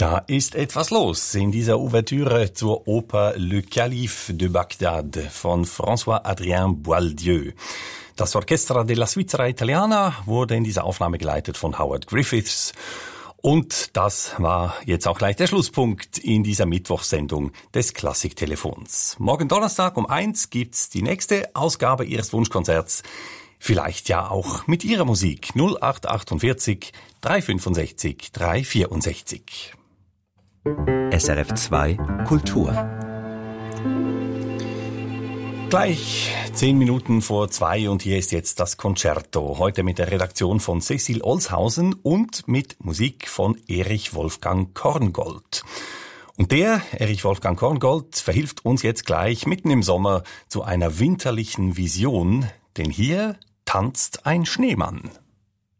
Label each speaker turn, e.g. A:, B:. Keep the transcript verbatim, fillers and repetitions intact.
A: Da ist etwas los in dieser Ouvertüre zur Oper Le Calife de Bagdad von François-Adrien Boieldieu. Das Orchestra della Svizzera Italiana wurde in dieser Aufnahme geleitet von Howard Griffiths. Und das war jetzt auch gleich der Schlusspunkt in dieser Mittwochssendung des Klassiktelefons. Morgen Donnerstag um eins gibt's die nächste Ausgabe Ihres Wunschkonzerts. Vielleicht ja auch mit Ihrer Musik. null acht achtundvierzig drei fünfundsechzig drei vierundsechzig.
B: S R F zwei Kultur.
A: Gleich zehn Minuten vor zwei und hier ist jetzt das Concerto. Heute mit der Redaktion von Cecil Olshausen und mit Musik von Erich Wolfgang Korngold. Und der, Erich Wolfgang Korngold, verhilft uns jetzt gleich mitten im Sommer zu einer winterlichen Vision, denn hier tanzt ein Schneemann.